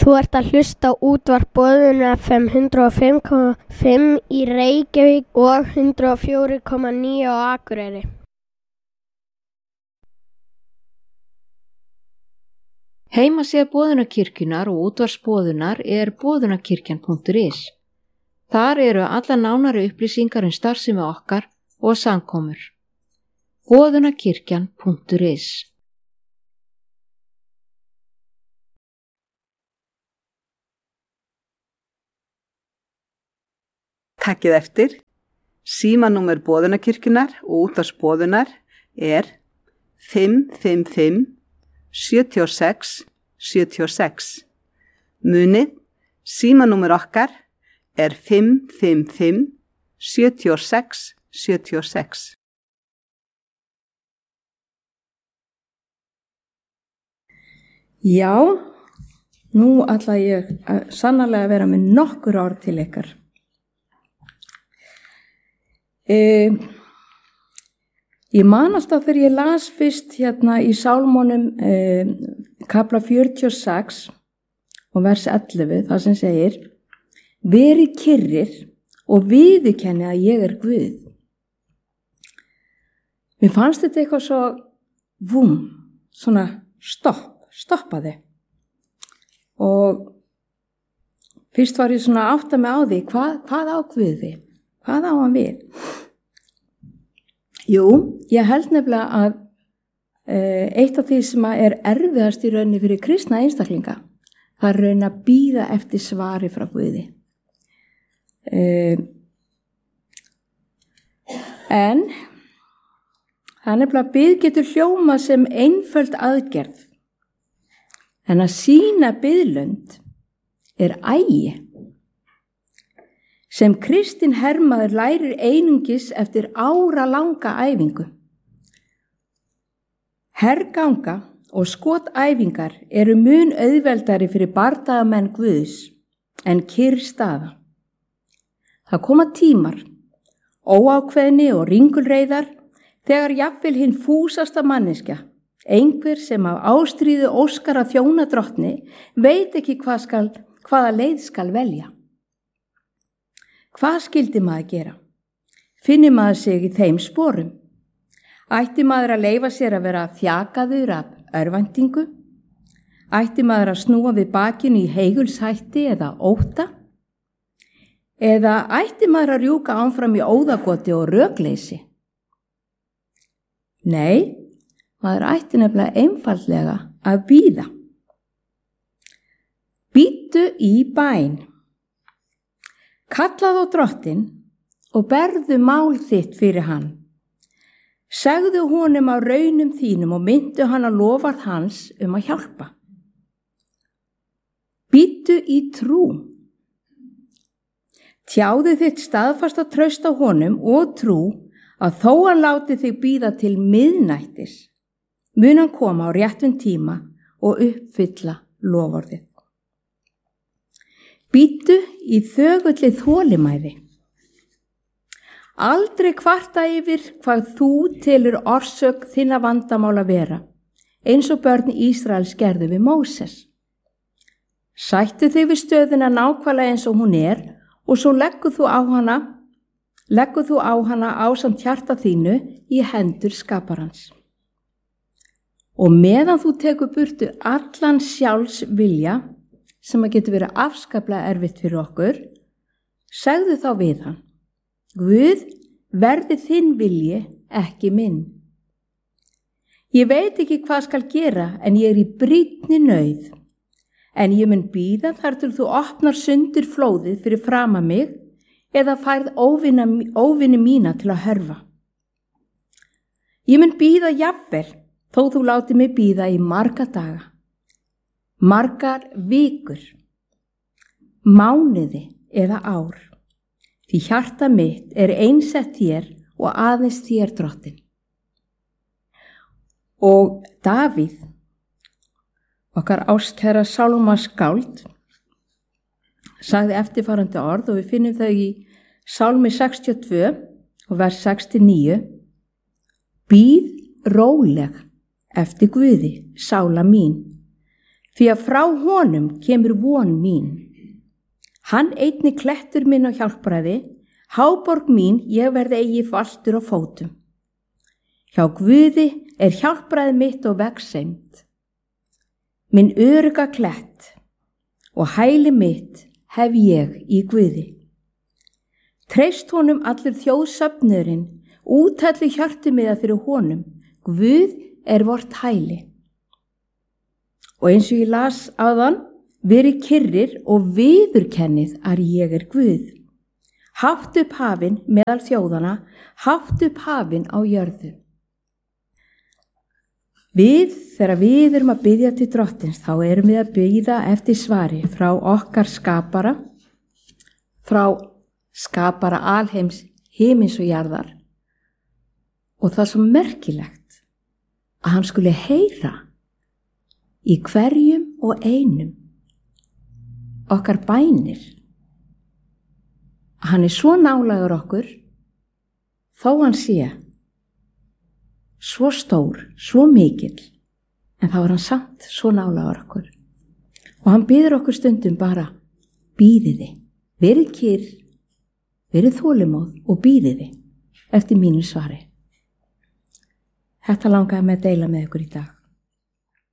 Þú ert að hlusta á útvarp Boðun FM 105,5 í Reykjavík og 104,9 á Akureyri. Heimasíða Boðunarkirkjunnar og útvarpsboðunar boðunarkirkjan.is. Þar eru allar nánari upplýsingar starfsemi okkar og samkomur. Boðunarkirkjan.is. Takkið eftir, símanúmer Boðunarkirkjunnar og útvarpsboðunar 555 76 76. Munið, símanúmer okkar 555 76 76. Já, nú ætla ég sannarlega að vera með nokkur orð til ykkar. Ég man alltaf þegar ég las fyrst hérna í Sálmónum kafla 46 og vers 11, það sem segir: verið kyrrir og viðurkenni að ég Guð. Mér fannst þetta eitthvað svo svona stoppaði. Og fyrst var ég svona átta mig á því, hvað á Guð við? Hvað á hann við? Jú, ég held nefnilega að eitt af því sem erfiðast í rauninni fyrir kristna einstaklinga, það raun að bíða eftir svari frá Guði. En það nefnilega bið getur hljóma sem einföld aðgerð, en að sýna biðlund ægi. Sem kristinn hermaður lærir einungis eftir áralanga æfingu. Herganga og skotæfingar eru mun auðveldari fyrir bardagamenn Guðs en kyrr staða. Það koma tímar, óákveðni og ringulreiðar, þegar jafnvel hinn fúsasta manneskja, einhver sem af ástríðu óskar að þjóna drottni, veit ekki hvaða leið skal velja. Hvað skyldi maður gera? Finni maður sig í þeim sporum? Ætti maður að leyfa sér að vera þjakaður af örvæntingu? Ætti maður að snúa við bakinu í heigulshætti eða ótta? Eða ætti maður að rjúka áfram í óðagoti og rökleysi? Nei, maður ætti nefnilega einfaldlega að bíða. Bíddu í bæn. Kallaðu á drottinn og berðu mál þitt fyrir hann. Segðu honum á raunum þínum og myndu hann að lofað hans að hjálpa. Bíddu í trú. Tjáðu þitt staðfasta traust á honum og trú að þó hann láti þig bíða til miðnættis, mun hann koma á réttum tíma og uppfylla loforðið. Bíddu í þögulli þolinmæði. Aldrei kvarta yfir hvað þú telur orsök þinna vandamála vera, eins og börn Ísraels gerðu við Móses. Sættu þig við stöðuna nákvæmlega eins og hún og svo leggur þú á hana ásamt hjarta þínu í hendur skaparans. Og meðan þú tekur burtu allan sjálfs vilja, sem að getur verið afskaplega erfitt fyrir okkur, segðu þá við hann: Guð, verði þinn vilji, ekki minn. Ég veit ekki hvað skal gera, en ég í brýnni nauð. En ég mun bíða þar til þú opnar sundur flóðið fyrir framan mig eða færð óvini mína til að hörfa. Ég mun bíða jafnvel, þó þú láti mig bíða í marga daga. Margar vikur, mánuði eða ár, því hjarta mitt einsett þér og aðeins þér drottinn. Og Davíð, okkar ástkæra sálmaskáld, sagði eftirfarandi orð og við finnum þau í Sálmi 62 og vers 69: Bíð róleg eftir Guði, sála mín, Því að frá honum kemur von mín. Hann einnig klettur minn á hjálpræði, háborg mín ég verði eigi fastur á fótum. Hjá Guði hjálpræði mitt og vegseimt. Minn örugga klett og hæli mitt hef ég í Guði. Treyst honum allur þjóðsöfnurinn, útællu hjörtu miða fyrir honum. Guð vort hæli. Og eins og ég las áðan, verið kyrrir og viðurkennið að ég Guð. Haft upp hafin meðal þjóðana, haft upp hafin á jörðu. Þegar við erum að biðja til Drottins, þá erum við að biðja eftir svari frá okkar skapara, frá skapara alheims, himins og jarðar. Og það er svo merkilegt að hann skuli heyra í hverjum og einum okkar bænir. Hann svo nálægur okkur, þó hann sé svo stór, svo mikill, en þá hann samt svo nálægur okkur. Og hann biður okkur stundum bara, bíðiði, verið kyrr, verið þolinmóð og bíðiði eftir mínu svari. Þetta langaði mig að deila með ykkur í dag.